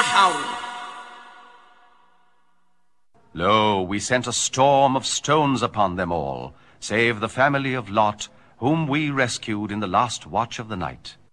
howl. Lo, we sent a storm of stones upon them all, save the family of Lot, whom we rescued in the last watch of the night.